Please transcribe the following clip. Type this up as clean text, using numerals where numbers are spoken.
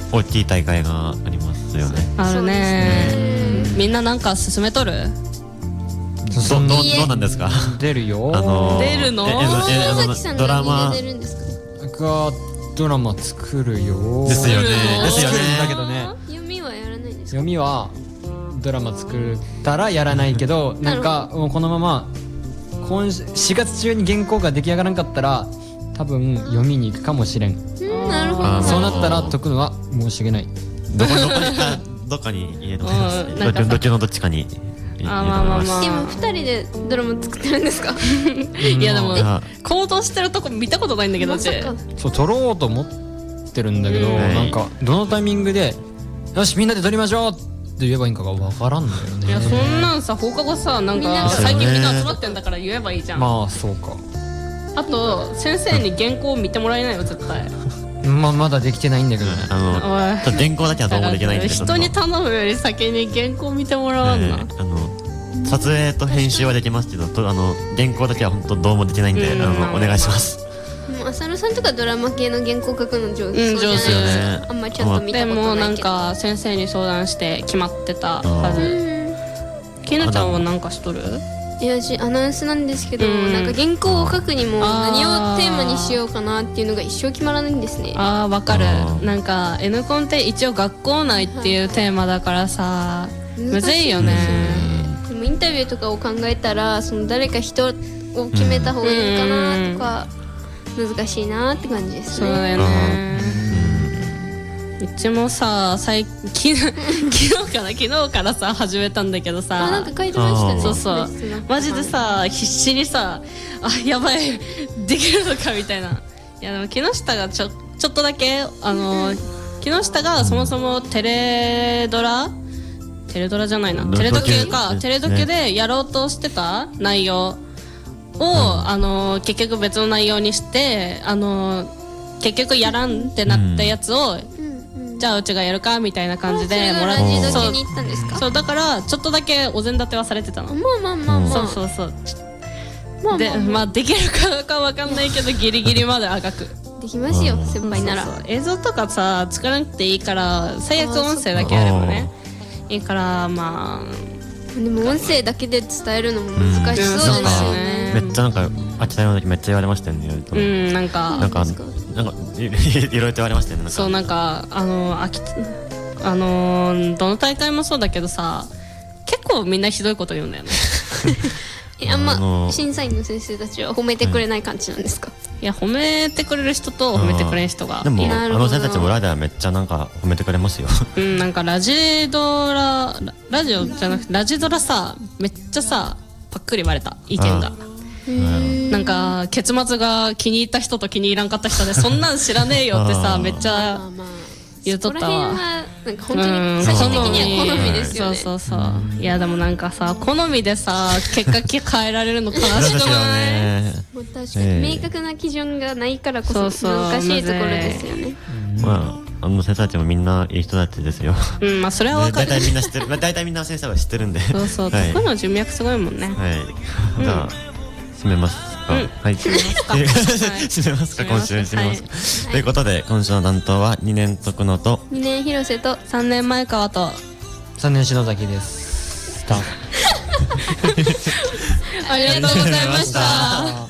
大きい大会がありますよね。 あるね。みんななんか進めとる？ どうなんですか？ 出るよ。 出るの？ ドラマ出るんですか？ 僕はドラマ作るよ。 ですよね。 ですよね。だけどね。 読みはやらないんですか？ 読みはドラマ作ったらやらないけど、なんかもうこのまま4月中に原稿が出来上がらんかったら多分読みに行くかもしれん。 なるほど。 そうなったら解くのは申し訳ない。 どこに入れときます。どっちのどっちかに。 まあ今2人でドラマ作ってるんですか？ いやでも行動してるとこ見たことないんだけど、 そう撮ろうと思ってるんだけど、なんかどのタイミングでよしみんなで撮りましょうって言えばいいんかがわからんのよね。 いやそんなんさ放課後さ、なんか最近みんな集まってんだから言えばいいじゃん。 まあそうか。 あと先生に原稿を見てもらえないよ絶対。 まだできてないんだけどね。 原稿だけはどうもできないんで、 人に頼むより先に原稿見てもらわんな。 撮影と編集はできますけど、原稿だけは本当どうもできないんで、お願いします。 あさるさんとかドラマ系の原稿書くの上手そうじゃないですか。あんまりちゃんと見たことないけど。 でもなんか先生に相談して決まってたはず。きぬちゃんはなんかしとる？ いやアナウンスなんですけど、なんか原稿を書くにも何をテーマにしようかなっていうのが一生決まらないんですね。 わかる。なんか N コンって一応学校内っていうテーマだからさ、むずいよね。 でもインタビューとかを考えたら、その誰か人を決めた方がいいかなとか、難しいなって感じですね。 そうだよね。うちもさ昨日からさ始めたんだけどさ、 なんか書いてましたね。 そうマジでさ必死にさ、やばいできるのかみたいな。いやでも木下がちょっとだけ木下がそもそもテレドラじゃないな、テレドキュでやろうとしてた内容を結局別の内容にして結局やらんってなったやつをじゃあうちがやるかみたいな感じでもらって、そうだからちょっとだけお膳立てはされてたの。そうでできるかどうかわかんないけどギリギリまであがくできますよ先輩なら。 映像とかさ作らなくていいから、最悪音声だけあればねいいから、まあでも音声だけで伝えるのも難しそうですよね。 めっちゃなんか秋田の時めっちゃ言われましたよね。 なんかいろいろと言われましたよね。 そうなんかどの大会もそうだけどさ、結構みんなひどいこと言うんだよね。 あんま審査員の先生たちは褒めてくれない感じなんですか？ いや褒めてくれる人と褒めてくれん人が。 でも先生たちも裏ではめっちゃなんか褒めてくれますよ。 なんかラジドラさめっちゃさパックリ割れた意見が。なんか結末が気に入った人と気に入らんかった人で、そんなん知らねえよってさめっちゃ言うとったわ。 なんか本当に最終的には好みですよね。 そういやでもなんかさ好みでさ結果変えられるの悲しくない？ 確かに明確な基準がないからこそ難しいところですよね。 先生たちもみんないい人たちですよ。 まあそれは分かる。 大体みんな知ってる。大体みんな先生は知ってるんで。 そうここの人脈すごいもんね。 じゃあ締めますか。締めますか。今週締めます。ということで今週の担当は2年徳野と 2年広瀬と 3年前川と 3年篠崎です。 ありがとうございました。